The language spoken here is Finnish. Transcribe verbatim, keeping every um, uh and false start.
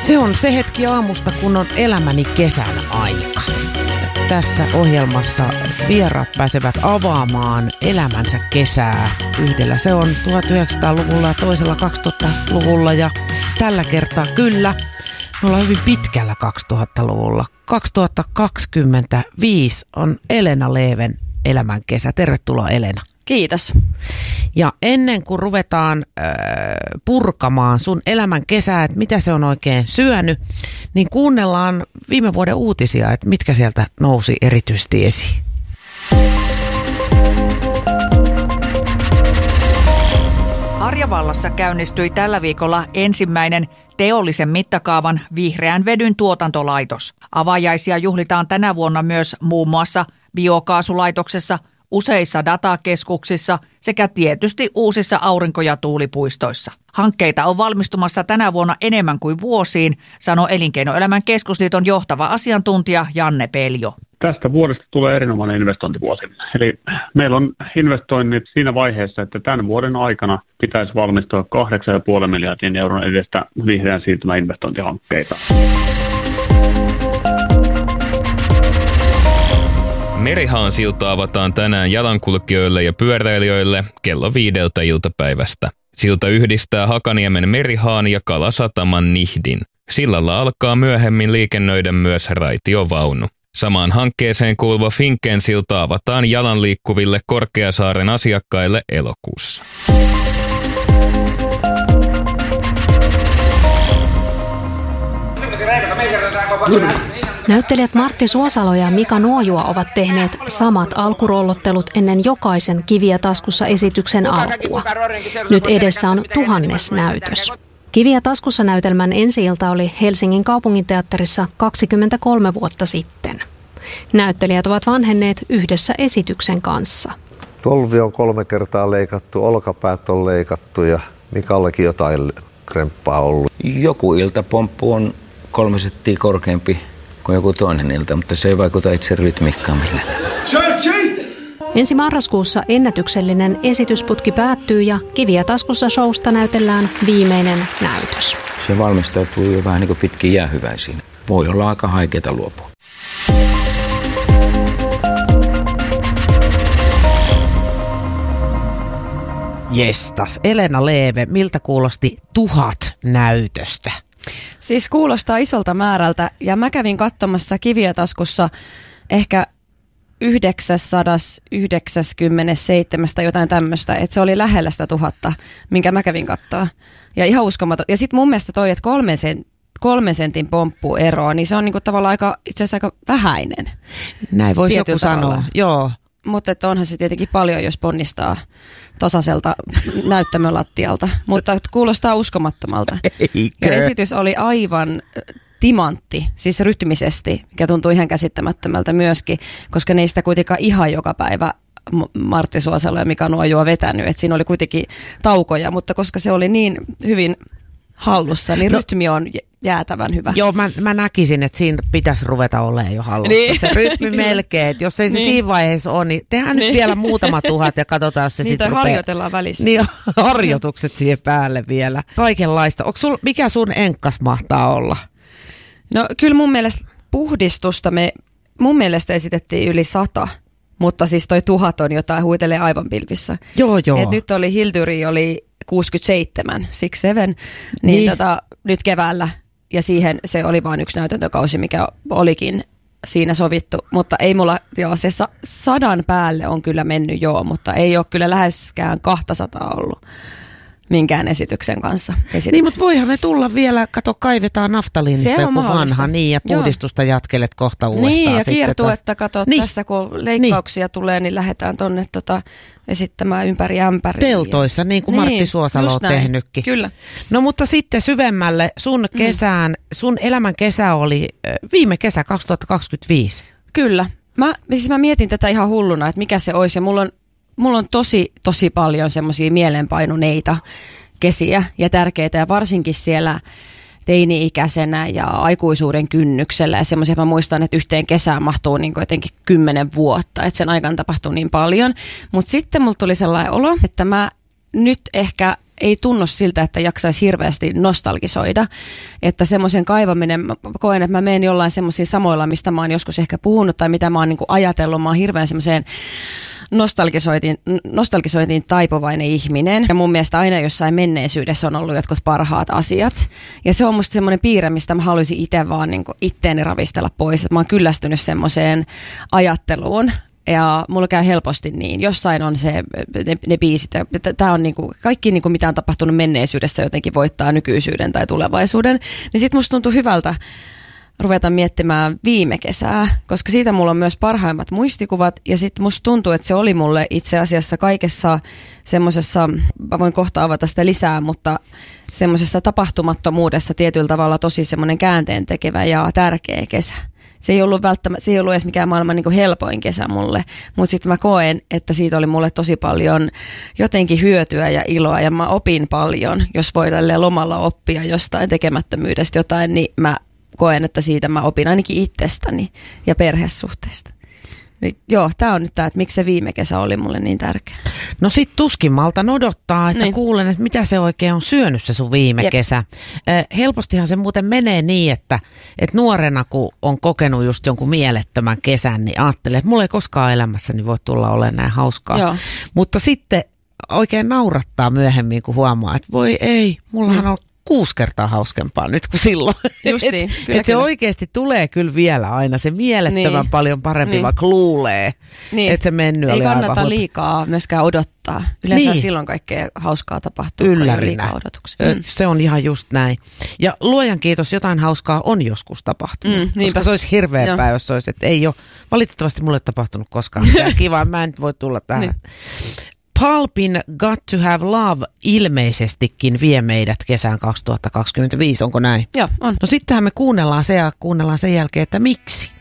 Se on se hetki aamusta, kun on elämäni kesän aika. Tässä ohjelmassa vieraat pääsevät avaamaan elämänsä kesää. Yhdellä se on tuhatyhdeksänsataaluvulla ja toisella kaksituhattaluvulla ja tällä kertaa kyllä. Me ollaan hyvin pitkällä kaksituhattaluvulla. kaksituhattakaksikymmentäviisi on Elena Leven elämän kesä. Tervetuloa Elena. Kiitos. Ja ennen kuin ruvetaan äh, purkamaan sun elämän kesää, että mitä se on oikein syönyt, niin kuunnellaan viime vuoden uutisia, että mitkä sieltä nousi erityisesti esiin. Harjavallassa käynnistyi tällä viikolla ensimmäinen teollisen mittakaavan vihreän vedyn tuotantolaitos. Avajaisia juhlitaan tänä vuonna myös muun muassa biokaasulaitoksessa, useissa datakeskuksissa sekä tietysti uusissa aurinko- ja tuulipuistoissa. Hankkeita on valmistumassa tänä vuonna enemmän kuin vuosiin, sanoi Elinkeinoelämän keskusliiton johtava asiantuntija Janne Peljo. Tästä vuodesta tulee erinomainen investointivuosi. Eli meillä on investoinnit siinä vaiheessa, että tämän vuoden aikana pitäisi valmistua kahdeksan pilkku viisi miljardin euron edestä vihreän siirtymän investointihankkeita. Merihaan silta avataan tänään jalankulkijoille ja pyöräilijöille kello viideltä iltapäivästä. Silta yhdistää Hakaniemen Merihaan ja Kalasataman Nihdin. Sillalla alkaa myöhemmin liikennöidä myös raitiovaunu. Samaan hankkeeseen kuuluva Finken silta avataan jalanliikkuville Korkeasaaren asiakkaille elokuussa. Näyttelijät Martti Suosalo ja Mika Nuojua ovat tehneet samat alkurollottelut ennen jokaisen Kiviä taskussa -esityksen alkua. Nyt edessä on tuhannes näytös. Kiviä taskussa -näytelmän ensi-ilta oli Helsingin kaupunginteatterissa kaksikymmentäkolme vuotta sitten. Näyttelijät ovat vanhenneet yhdessä esityksen kanssa. Tolvi on kolme kertaa leikattu, olkapäät on leikattu ja Mikallekin jotain kremppaa ollut. Joku iltapomppu on kolme settiä korkeampi kuin joku toinen ilta, mutta se ei vaikuta itse rytmiikkaan millään. Ensi marraskuussa ennätyksellinen esitysputki päättyy ja Kiviä taskussa -showsta näytellään viimeinen näytös. Se valmistautuu jo vähän niin kuin pitkin jäähyväisiin. Voi olla aika haikeata luopua. Jestas, Elena Leve, miltä kuulosti tuhat näytöstä? Siis kuulostaa isolta määrältä ja mä kävin katsomassa Kiviä taskussa ehkä yhdeksänsataayhdeksänkymmentäseitsemän jotain tämmöistä, että se oli lähellä sitä tuhatta, minkä mä kävin katsoa. Ja ihan uskomaton. Ja sitten mun mielestä toi, että kolmen, sen, kolmen sentin pomppu eroa, niin se on niinku tavallaan aika, itse asiassa aika vähäinen. Näin voisi joku sanoa, joo. Mutta onhan se tietenkin paljon, jos ponnistaa tasaiselta näyttämölattialta, mutta kuulostaa uskomattomalta. Eikö? Ja esitys oli aivan timantti, siis rytmisesti, mikä tuntuu ihan käsittämättömältä myöskin, koska niistä kuitenkaan ihan joka päivä Martti Suosalo ja Mika Nuojua vetänyt, että siinä oli kuitenkin taukoja, mutta koska se oli niin hyvin hallussa, niin no, rytmi on jäätävän hyvä. Joo, mä, mä näkisin, että siinä pitäisi ruveta olemaan jo hallussa. Niin. Se rytmi melkein, että jos ei se niin. siinä vaiheessa ole, niin tehdään niin. nyt vielä muutama tuhat ja katsotaan, jos se sitten rupeaa. Niitä harjoitellaan välissä. Niin, harjoitukset siihen päälle vielä. Kaikenlaista. Onko sul, mikä sun enkkas mahtaa olla? No kyllä mun mielestä puhdistusta me, mun mielestä esitettiin yli sata, mutta siis toi tuhat on jotain, huitelee aivan pilvissä. Joo, joo. Et nyt oli Hildyri oli kuusikymmentäseitsemän, six seven, niin, niin. Tota, nyt keväällä ja siihen se oli vain yksi näytäntökausi, mikä olikin siinä sovittu, mutta ei mulla, joo se sa- sadan päälle on kyllä mennyt joo, mutta ei ole kyllä läheskään kaksisataa ollut minkään esityksen kanssa. Esityksen. Niin, mutta voihan me tulla vielä, kato, kaivetaan naftaliinista joku vanha, niin, ja puhdistusta joo. jatkelet kohta uudestaan. Niin, ja sitten kiertuetta, kato, niin. tässä kun leikkauksia niin. tulee, niin lähdetään tonne tota, esittämään ympäri ämpäriä. Teltoissa, niin kuin Martti niin, Suosalo on tehnytkin. Kyllä. No mutta sitten syvemmälle, sun kesään, mm. sun elämän kesä oli viime kesä kaksituhattakaksikymmentäviisi. Kyllä. Mä, siis mä mietin tätä ihan hulluna, että mikä se olisi, ja mulla on Mulla on tosi, tosi paljon semmoisia mielenpainuneita kesiä ja tärkeitä, ja varsinkin siellä teini-ikäisenä ja aikuisuuden kynnyksellä. Ja semmoisia, mä muistan, että yhteen kesään mahtuu niin kuin jotenkin kymmenen vuotta, että sen aikana tapahtuu niin paljon. Mutta sitten mulla tuli sellainen olo, että mä nyt ehkä ei tunnu siltä, että jaksaisi hirveästi nostalgisoida. Että semmoisen kaivaminen, mä koen, että mä menen jollain semmoisiin samoilla, mistä mä oon joskus ehkä puhunut tai mitä mä oon niin kuin ajatellut. Mä oon hirveän semmoiseen nostalgisointiin, nostalgisointiin taipuvainen ihminen. Ja mun mielestä aina jossain menneisyydessä on ollut jotkut parhaat asiat. Ja se on musta semmoinen piirre, mistä mä haluaisin itse vaan niin kuin itteeni ravistella pois. Että mä oon kyllästynyt semmoiseen ajatteluun. Ja mulla käy helposti niin. Jossain on se, ne, ne biisit. Tää on niinku, kaikki niinku, mitä on tapahtunut menneisyydessä jotenkin voittaa nykyisyyden tai tulevaisuuden. Niin sit musta tuntuu hyvältä ruveta miettimään viime kesää, koska siitä mulla on myös parhaimmat muistikuvat. Ja sit musta tuntuu, että se oli mulle itse asiassa kaikessa semmosessa, mä voin kohta avata sitä lisää, mutta semmosessa tapahtumattomuudessa tietyllä tavalla tosi semmoinen käänteen tekevä ja tärkeä kesä. Se ei ollut välttämättä, se ei ollut edes mikään maailman niin kuin helpoin kesä mulle, mutta sitten mä koen, että siitä oli mulle tosi paljon jotenkin hyötyä ja iloa ja mä opin paljon. Jos voi tälleen lomalla oppia jostain tekemättömyydestä jotain, niin mä koen, että siitä mä opin ainakin itsestäni ja perhesuhteesta. Niin, joo, tää on nyt tää, että miksi se viime kesä oli mulle niin tärkeä. No sit tuskin malta odottaa, että niin. Kuulen, että mitä se oikein on syönyt se sun viime Jep. kesä. Eh, helpostihan se muuten menee niin, että, että nuorena kun on kokenut just jonkun mielettömän kesän, niin ajattelee, että mulla ei koskaan elämässäni voi tulla olemaan näin hauskaa. Joo. Mutta sitten oikein naurattaa myöhemmin, kun huomaa, että voi ei, mullahan mm. on kuusi kertaa hauskempaa nyt kuin silloin. Justiin, et, et se oikeasti tulee kyllä vielä aina se mielettömän niin. paljon parempi, niin. vaikka luulee, niin. että se mennyt oli aivan. Ei kannata liikaa myöskään odottaa. Yleensä niin. silloin kaikkea hauskaa tapahtuu. Yllärinä. Mm. Se on ihan just näin. Ja luojan kiitos, jotain hauskaa on joskus tapahtunut. Mm, koska se olisi hirveä päivä, jos se olisi, että ei ole. Valitettavasti mulle tapahtunut koskaan. Kiva, mä en voi tulla tähän. Niin. Pulpin Got to Have Love ilmeisestikin vie meidät kesään kaksituhattakaksikymmentäviisi, onko näin? Joo, on. No sittenhän me kuunnellaan se ja kuunnellaan sen jälkeen, että miksi.